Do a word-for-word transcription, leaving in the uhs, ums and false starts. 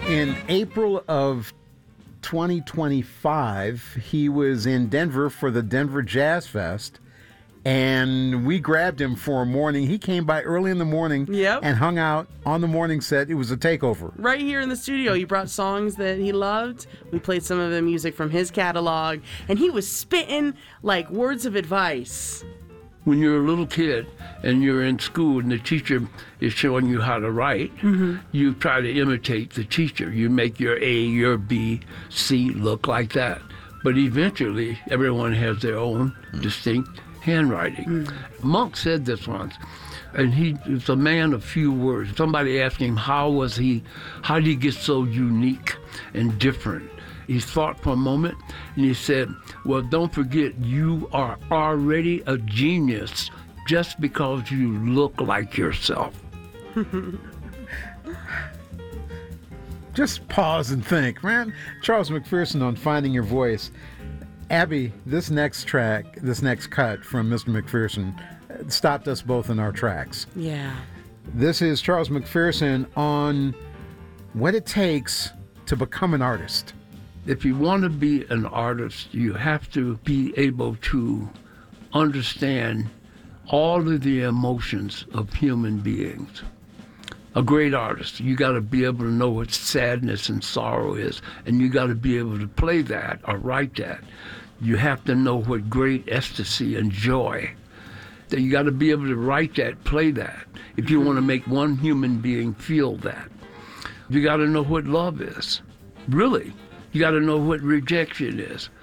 In April of twenty twenty-five, he was in Denver for the Denver Jazz Fest, and we grabbed him for a morning. He came by early in the morning Yep. and hung out on the morning set. It was a takeover. Right here in the studio. He brought songs that he loved. We played some of the music from his catalog, and he was spitting like words of advice. When you're a little kid and you're in school and the teacher is showing you how to write, mm-hmm. you try to imitate the teacher. You make your A, your B, C look like that. But eventually, everyone has their own mm-hmm. distinct handwriting. Mm-hmm. Monk said this once, and he was a man of few words. Somebody asked him, how was he, how did he get so unique and different? He thought for a moment, and he said, well, don't forget, you are already a genius just because you look like yourself. Just pause and think, man. Charles McPherson on Finding Your Voice. Abby, this next track, this next cut from Mister McPherson stopped us both in our tracks. Yeah. This is Charles McPherson on what it takes to become an artist. If you want to be an artist, you have to be able to understand all of the emotions of human beings. A great artist, you got to be able to know what sadness and sorrow is, and you got to be able to play that or write that. You have to know what great ecstasy and joy. That you got to be able to write that, play that, if you want to make one human being feel that. You got to know what love is, really. You got to know what rejection is.